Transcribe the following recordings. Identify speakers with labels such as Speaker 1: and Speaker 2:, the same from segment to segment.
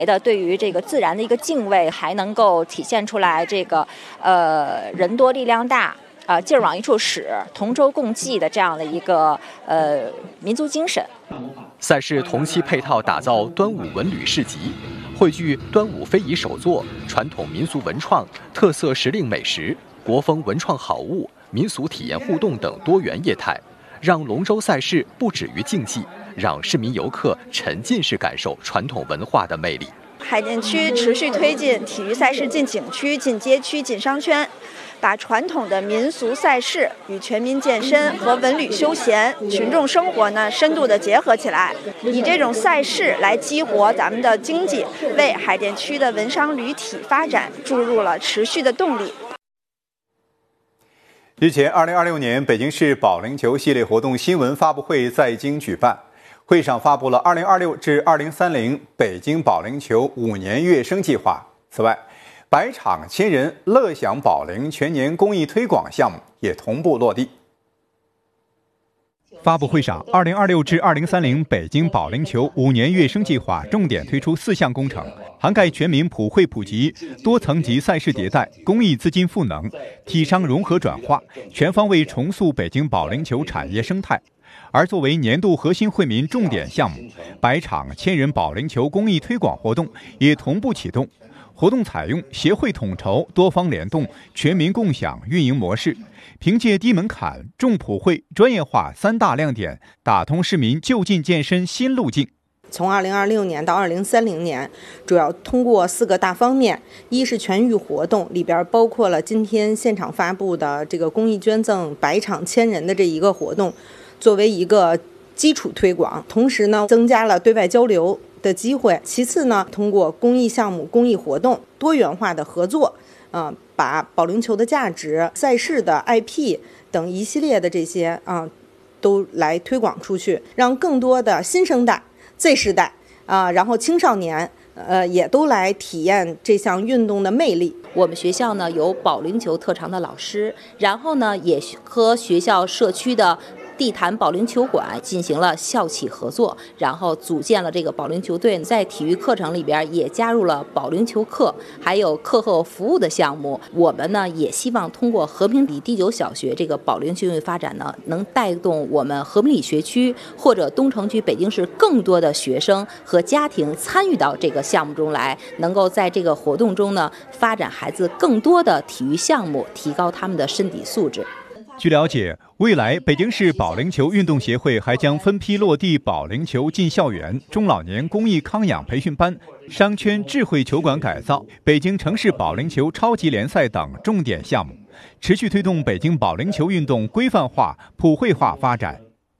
Speaker 1: 的对于这个自然的一个敬畏，还能够体现出来这个人多力量大。劲儿往一处使，同舟共济的这样的一个民族精神。
Speaker 2: 赛事同期配套打造端午文旅市集，汇聚端午非遗手作、传统民俗文创、特色时令美食、国风文创好物、民俗体验互动等多元业态，让龙舟赛事不止于竞技，让市民游客沉浸式感受传统文化的魅力。
Speaker 1: 海淀区持续推进体育赛事进景区、进街区、进商圈，把传统的民俗赛事与全民健身和文旅休闲、群众生活呢深度的结合起来，以这种赛事来激活咱们的经济，为海淀区的文商旅体发展注入了持续的动力。
Speaker 3: 日前，2026年北京市保龄球系列活动新闻发布会在京举办，会上发布了2026至2030北京保龄球5年跃升计划。此外，100场千人乐享保龄全年公益推广项目也同步落地。
Speaker 4: 发布会上，2026至2030北京保龄球5年跃升计划重点推出4项工程，涵盖全民普惠普及、多层级赛事迭代、公益资金赋能、体商融合转化，全方位重塑北京保龄球产业生态。而作为年度核心惠民重点项目，100场千人保龄球公益推广活动也同步启动。活动采用协会统筹、多方联动、全民共享运营模式，凭借低门槛、重普惠、专业化3大亮点，打通市民就近健身新路径。
Speaker 5: 从2026年到2030年，主要通过4个大方面：一是全域活动，里边包括了今天现场发布的这个公益捐赠100场千人的这一个活动，作为一个基础推广，同时呢，增加了对外交流的机会。其次呢，通过公益项目、公益活动多元化的合作，把保龄球的价值、赛事的 IP 等一系列的这些都来推广出去，让更多的新生代、Z 世代然后青少年也都来体验这项运动的魅力。
Speaker 6: 我们学校呢有保龄球特长的老师，然后呢也和学校社区的地坛保龄球馆进行了校企合作，然后组建了这个保龄球队，在体育课程里边也加入了保龄球课，还有课后服务的项目。我们呢也希望通过和平里第9小学这个保龄球运动发展呢，能带动我们和平里学区或者东城区北京市更多的学生和家庭参与到这个项目中来，能够在这个活动中呢发展孩子更多的体育项目，提高他们的身体素质。
Speaker 4: 据了解，未来北京市保龄球运动协会还将分批落地保龄球进校园、中老年公益康养培训班、商圈智慧球馆改造、北京城市保龄球超级联赛等重点项目，持续推动北京保龄球运动规范化、普惠化发展。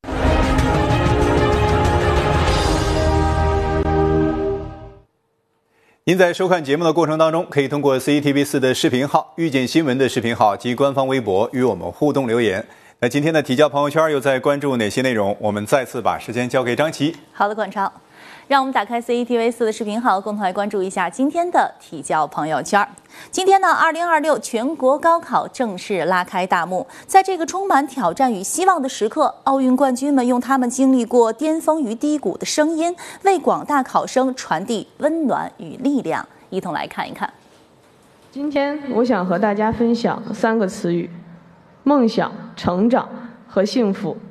Speaker 3: 您在收看节目的过程当中，可以通过 CCTV4 的视频号、遇见新闻的视频号及官方微博与我们互动留言。那今天的体教朋友圈又在关注哪些内容？我们再次把时间交给张琪。
Speaker 7: 好的，管超，让我们打开 CCTV4 的视频号，共同来关注一下今天的体教朋友圈。今天呢，2026全国高考正式拉开大幕。在这个充满挑战与希望的时刻，奥运冠军们用他们经历过巅峰与低谷的声音，为广大考生传递温暖与力量。一同来看一看。
Speaker 8: 今天我想和大家分享3个词语：梦想、成长和幸福。